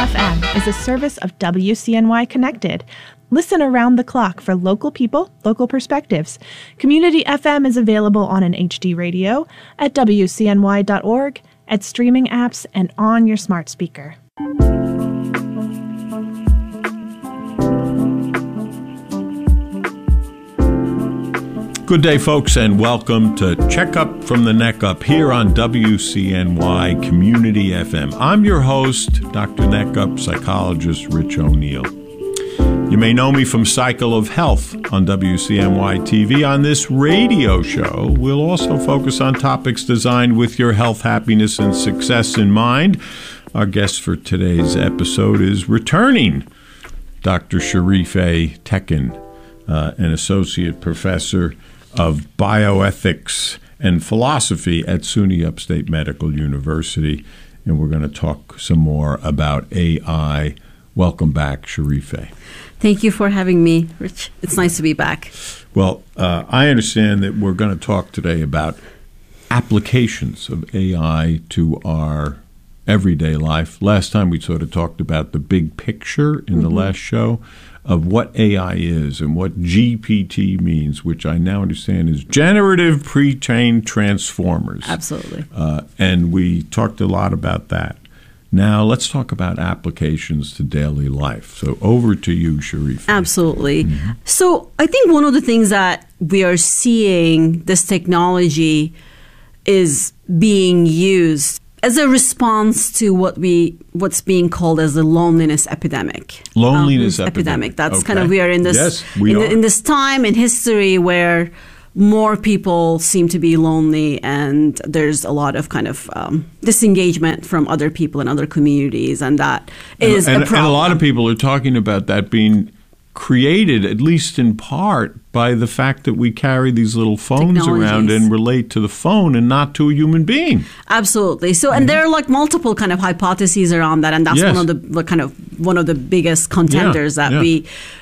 FM is a service of WCNY Connected. Listen around the clock for local people, local perspectives. Community FM is available on an HD radio, at WCNY.org, at streaming apps, and on your smart speaker. Good day, folks, and welcome to Check Up from the Neck Up here on WCNY Community FM. I'm your host, Dr. Neck Up psychologist Rich O'Neill. You may know me from Cycle of Health on WCNY TV. On this radio show, we'll also focus on topics designed with your health, happiness, and success in mind. Our guest for today's episode is returning Dr. Sharif Tekin, an associate professor of bioethics and philosophy at SUNY Upstate Medical University. And we're going to talk some more about AI. Welcome back, Sharif. Thank you for having me, Rich. It's nice to be back. Well, I understand that we're going to talk today about applications of AI to our everyday life. Last time we sort of talked about the big picture in the last show of what AI is and what GPT means, which I now understand is Generative Pre-trained Transformers. Absolutely. And we talked a lot about that. Now, let's talk about applications to daily life. So over to you, Sharif. Absolutely. So I think one of the things that we are seeing, this technology is being used as a response to what's being called as the loneliness epidemic. Loneliness epidemic. That's okay. kind of, we are in this in this time in history where more people seem to be lonely, and there's a lot of kind of disengagement from other people in other communities, and that is a problem. And a lot of people are talking about that being created, at least in part, by the fact that we carry these little phones around and relate to the phone and not to a human being. Absolutely. So, and there are like multiple kind of hypotheses around that, and that's one of the biggest contenders that we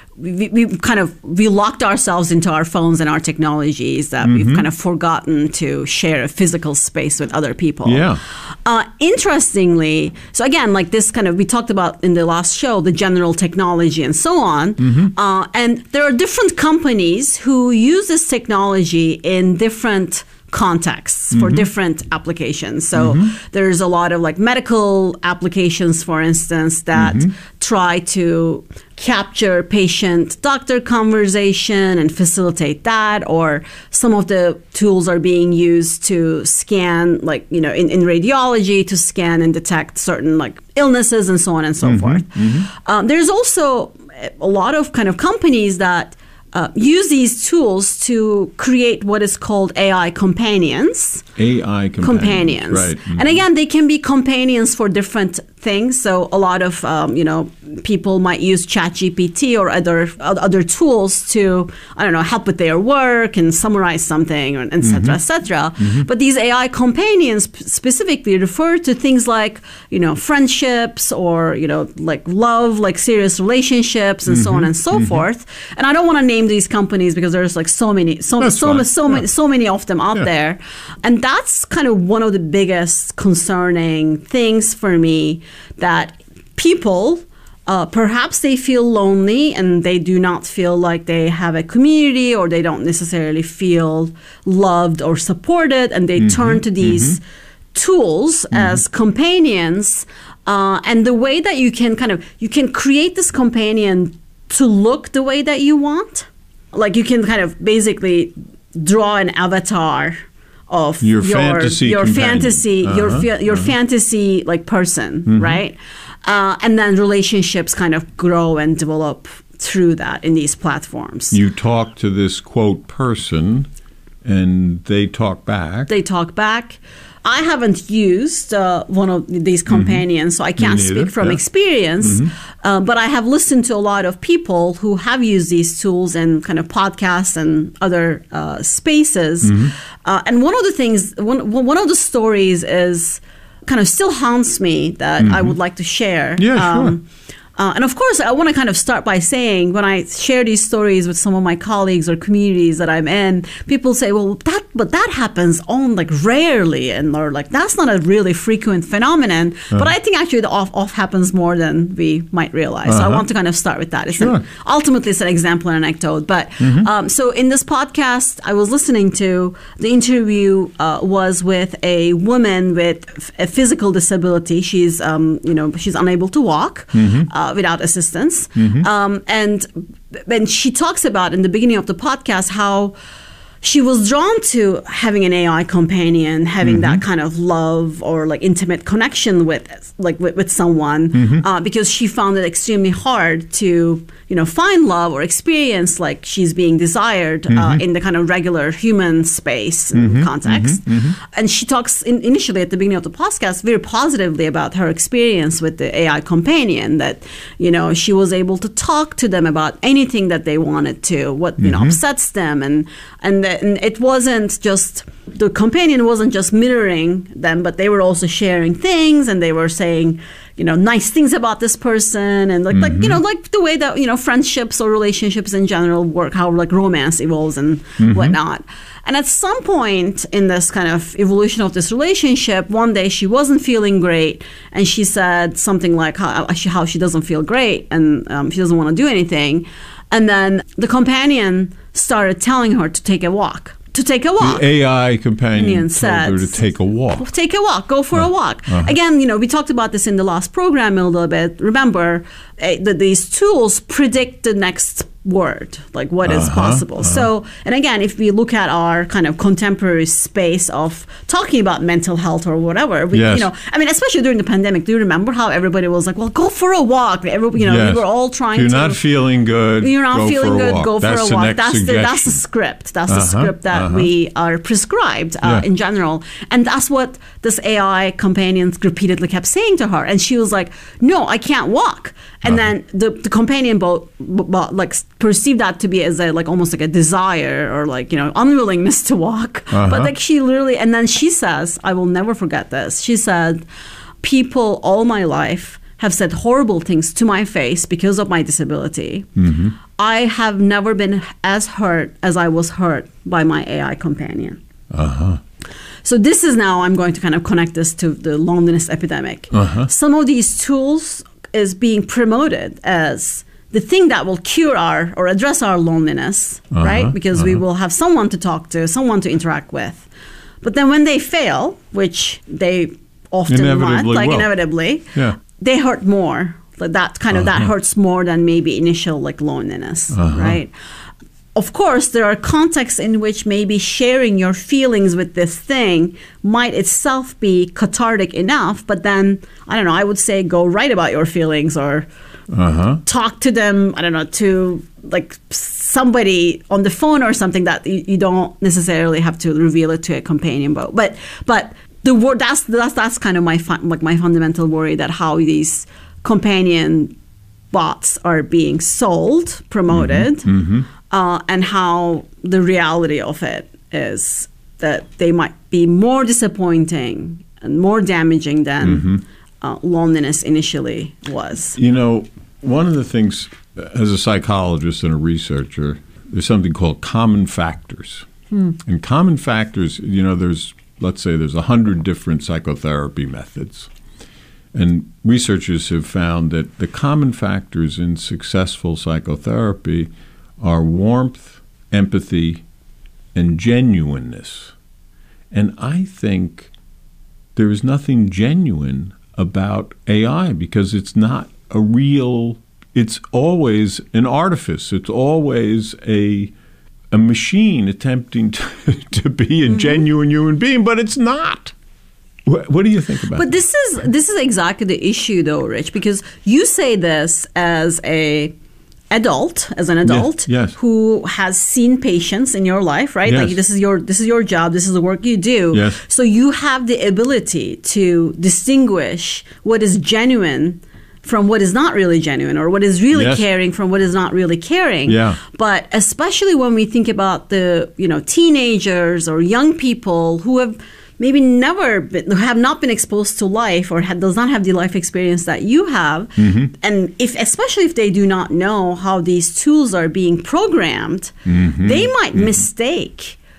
locked ourselves into our phones and our technologies, that we've kind of forgotten to share a physical space with other people. Yeah. Interestingly, so again, like this kind of, we talked about in the last show, the general technology and so on. And there are different companies who use this technology in different contexts for different applications. So there's a lot of like medical applications, for instance, that try to capture patient-doctor conversation and facilitate that, or some of the tools are being used to scan, like, you know, in radiology, to scan and detect certain like illnesses and so on and so forth. There's also a lot of kind of companies that use these tools to create what is called AI companions. AI companions. Right. And again, they can be companions for different things. So a lot of people might use ChatGPT or other tools to, I don't know, help with their work and summarize something, et cetera, et cetera. But these AI companions specifically refer to things like, you know, friendships, or, you know, like love, like serious relationships, and so on and so forth. And I don't want to name these companies because there's like so many of them out there. And that's kind of one of the biggest concerning things for me, that people, perhaps they feel lonely and they do not feel like they have a community, or they don't necessarily feel loved or supported, and they turn to these tools as companions. And the way that you can create this companion to look the way that you want. Like, you can kind of basically draw an avatar of your fantasy like person, right? And then relationships kind of grow and develop through that in these platforms. You talk to this quote person, and they talk back. I haven't used one of these companions, so I can't speak from experience, but I have listened to a lot of people who have used these tools in kind of podcasts and other spaces. And one of the things, one of the stories is kind of still haunts me that I would like to share. Yeah, sure. And of course, I want to kind of start by saying, when I share these stories with some of my colleagues or communities that I'm in, people say, well, but that happens on like rarely, and or like that's not a really frequent phenomenon. But I think actually the off happens more than we might realize. So I want to kind of start with that. Ultimately, it's an example and anecdote. But so in this podcast, I was listening to the interview was with a woman with a physical disability. She's she's unable to walk without assistance, and when she talks about in the beginning of the podcast how she was drawn to having an AI companion, having that kind of love or like intimate connection with someone, because she found it extremely hard to, find love or experience like she's being desired in the kind of regular human space context. And she talks initially at the beginning of the podcast very positively about her experience with the AI companion, that, she was able to talk to them about anything that they wanted to, what, upsets them, and it wasn't just, the companion wasn't just mirroring them, but they were also sharing things, and they were saying, nice things about this person, and like the way that, friendships or relationships in general work, how like romance evolves and whatnot. And at some point in this kind of evolution of this relationship, one day she wasn't feeling great, and she said something like how she doesn't feel great, and she doesn't want to do anything. And then the companion started telling her to take a walk. The AI companion told her to take a walk. Take a walk. Go for a walk. Again, we talked about this in the last program a little bit. Remember that these tools predict the next word, like what is possible. So, and again, if we look at our kind of contemporary space of talking about mental health or whatever, especially during the pandemic, do you remember how everybody was like, well, go for a walk. We were all trying You're not feeling good. You're not feeling good. Go for a walk. That's the script. That's the script that we are prescribed in general. And that's what this AI companion repeatedly kept saying to her. And she was like, no, I can't walk. And then the companion perceived that to be as almost like a desire or unwillingness to walk. But she literally, and then she says, I will never forget this. She said, people all my life have said horrible things to my face because of my disability. I have never been as hurt as I was hurt by my AI companion. So this is now, I'm going to kind of connect this to the loneliness epidemic. Some of these tools is being promoted as the thing that will cure or address our loneliness, right? Because we will have someone to talk to, someone to interact with. But then when they fail, which they often inevitably, they hurt more. That kind of that hurts more than maybe initial loneliness, right? Of course, there are contexts in which maybe sharing your feelings with this thing might itself be cathartic enough, but then, I don't know, I would say go write about your feelings or talk to them, I don't know, to somebody on the phone or something that you don't necessarily have to reveal it to a companion. But the word that's kind of my fundamental worry, that how these companion bots are being sold, promoted, and how the reality of it is that they might be more disappointing and more damaging than loneliness initially was. One of the things, as a psychologist and a researcher, there's something called common factors. And common factors, there's 100 different psychotherapy methods. And researchers have found that the common factors in successful psychotherapy are warmth, empathy, and genuineness. And I think there is nothing genuine about AI because it's not a real, it's always an artifice. It's always a machine attempting to be a genuine human being, but it's not. What do you think about that? But this is exactly the issue, though, Rich, because you say this as an adult who has seen patients in your life, right? Yes. This is your job, this is the work you do. Yes. So you have the ability to distinguish what is genuine from what is not really genuine, or what is really caring from what is not really caring. Yeah. But especially when we think about the teenagers or young people who have maybe have not been exposed to life or does not have the life experience that you have, and especially if they do not know how these tools are being programmed, they might mistake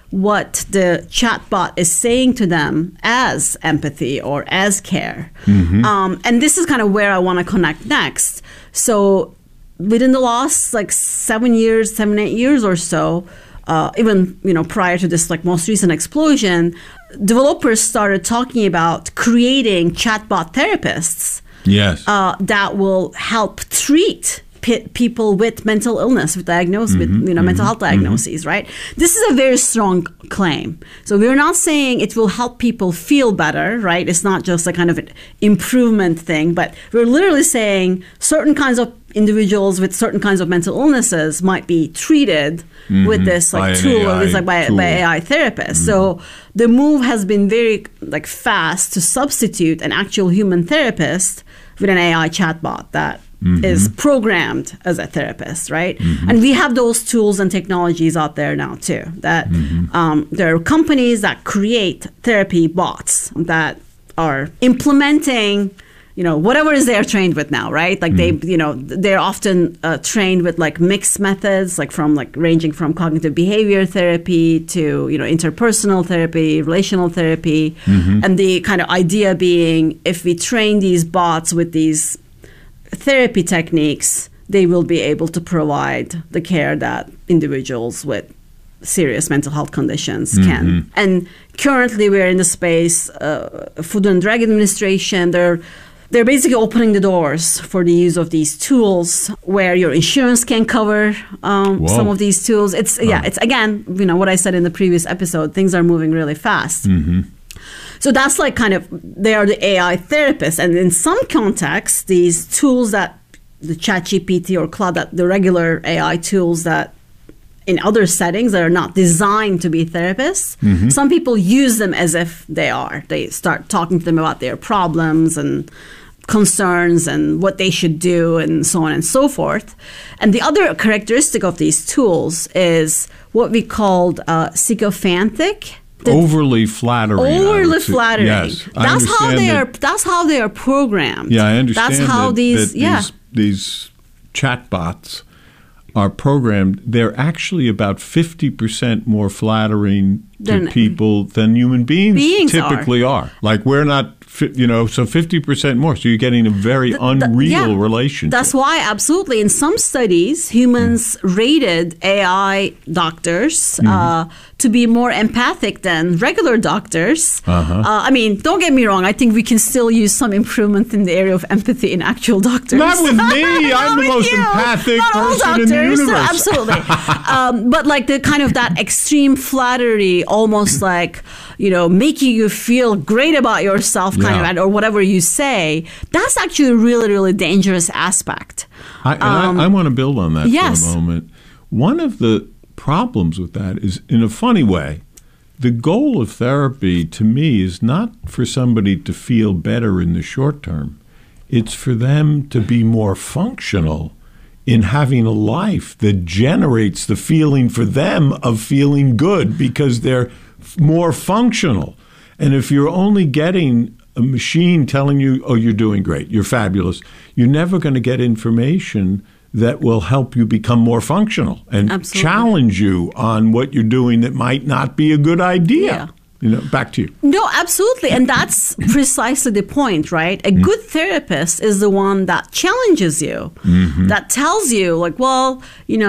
what the chatbot is saying to them as empathy or as care. And this is kind of where I want to connect next. So within the last like 7, 8 years or so, even prior to this like most recent explosion, developers started talking about creating chatbot therapists. Yes. That will help treat people with mental illness, with diagnosis, with mental health diagnoses, right? This is a very strong claim. So we're not saying it will help people feel better, right? It's not just a kind of an improvement thing, but we're literally saying certain kinds of individuals with certain kinds of mental illnesses might be treated with this like tool or this like by AI therapists. So the move has been very like fast to substitute an actual human therapist with an AI chatbot that is programmed as a therapist, right? And we have those tools and technologies out there now too. That there are companies that create therapy bots that are implementing, whatever is they're trained with now, right? Like they're often trained with like mixed methods, like ranging from cognitive behavior therapy to interpersonal therapy, relational therapy, and the kind of idea being if we train these bots with these therapy techniques, they will be able to provide the care that individuals with serious mental health conditions can. And currently, we're in the space. Food and Drug Administration, they're basically opening the doors for the use of these tools, where your insurance can cover some of these tools. It's again, what I said in the previous episode. Things are moving really fast. So that's like kind of, they are the AI therapists. And in some contexts, these tools that the ChatGPT or Claude, that the regular AI tools that in other settings that are not designed to be therapists, some people use them as if they are. They start talking to them about their problems and concerns and what they should do and so on and so forth. And the other characteristic of these tools is what we called sycophantic. Overly flattering. Overly flattering. Yes, that's how they are programmed. Yeah, I understand. That's how these chatbots are programmed. They're actually about 50% more flattering to people than human beings typically are. Like we're not, so 50% more. So you're getting a very unreal relationship. That's why, absolutely. In some studies, humans rated AI doctors to be more empathic than regular doctors. I mean, don't get me wrong. I think we can still use some improvement in the area of empathy in actual doctors. Not with me. I'm the most empathic person in the universe. Absolutely. But like the kind of that extreme flattery, almost like, making you feel great about yourself kind of, or whatever you say, that's actually a really, really dangerous aspect. I want to build on that for a moment. One of the problems with that is, in a funny way, the goal of therapy to me is not for somebody to feel better in the short term. It's for them to be more functional in having a life that generates the feeling for them of feeling good because they're more functional. And if you're only getting a machine telling you, oh, you're doing great, you're fabulous, you're never going to get information that will help you become more functional and challenge you on what you're doing that might not be a good idea. Back to you. No, absolutely. And that's precisely the point, right? A good therapist is the one that challenges you, that tells you, like, well,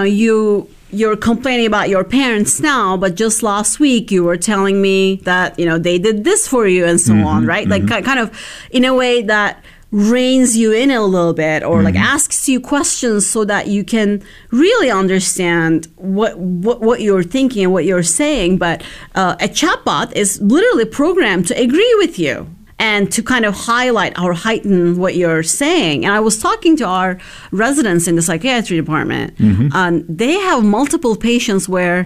you're complaining about your parents now, but just last week you were telling me that, they did this for you and so on, right? Like kind of in a way that reins you in a little bit, or like asks you questions so that you can really understand what you're thinking and what you're saying. But a chatbot is literally programmed to agree with you and to kind of highlight or heighten what you're saying. And I was talking to our residents in the psychiatry department, and they have multiple patients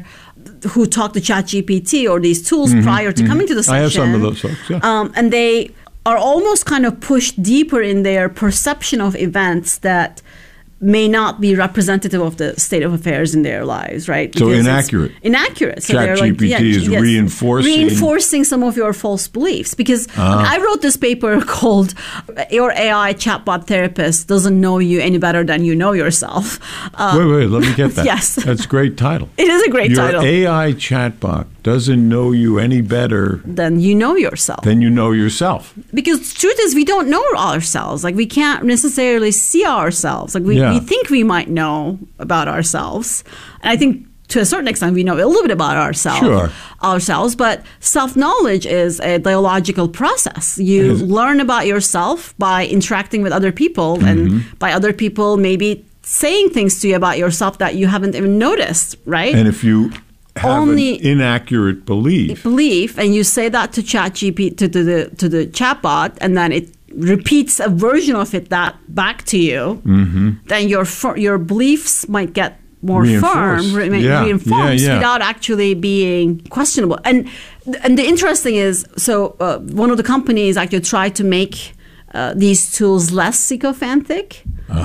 who talk to ChatGPT or these tools prior to coming to the session. I have some of those folks, and they are almost kind of pushed deeper in their perception of events that may not be representative of the state of affairs in their lives, right? Because inaccurate. So ChatGPT is reinforcing some of your false beliefs. Because I wrote this paper called "Your AI Chatbot Therapist Doesn't Know You Any Better Than You Know Yourself." Wait, let me get that. Yes. That's a great title. It is a great title. Your AI chatbot doesn't know you any better than you know yourself. Because the truth is, we don't know ourselves. Like, we can't necessarily see ourselves. Like, we think we might know about ourselves. And I think to a certain extent, we know a little bit about ourselves. But self-knowledge is a dialogical process. You learn about yourself by interacting with other people, and by other people maybe saying things to you about yourself that you haven't even noticed, right? And if you have an inaccurate belief, and you say that to ChatGPT, to the chatbot, and then it repeats a version of it back to you, then your beliefs might get more firm, reinforced without actually being questionable. And the interesting is, one of the companies actually tried to make these tools less sycophantic,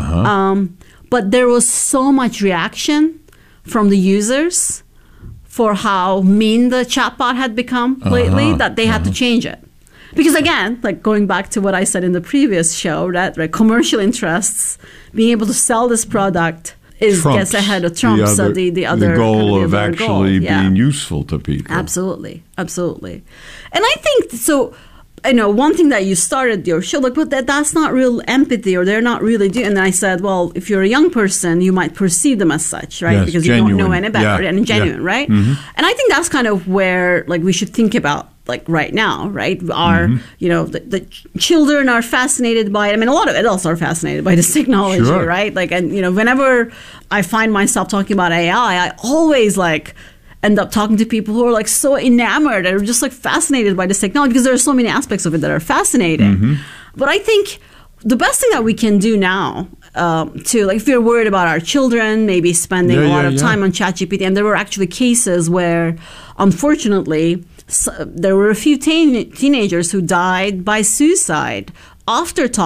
but there was so much reaction from the users for how mean the chatbot had become lately that they had to change it. Because again, like going back to what I said in the previous show, that commercial interests, being able to sell this product gets ahead of Trump. The goal of actually being useful to people. Absolutely. And I think so. I know one thing that you started your show, like, but that's not real empathy, or they're not really doing. And I said, well, if you're a young person, you might perceive them as such, right? Because genuine. You don't know any better, and genuine, right? And I think that's kind of where, like, we should think about, like, right now, right? Our, the children are fascinated by it. I mean, a lot of adults are fascinated by this technology, right? Like, and whenever I find myself talking about AI, I always end up talking to people who are like so enamored and just like fascinated by this technology, because there are so many aspects of it that are fascinating. But I think the best thing that we can do now, if you're worried about our children, maybe spending a lot of time on ChatGPT, and there were actually cases where, unfortunately, there were a few teenagers who died by suicide after talking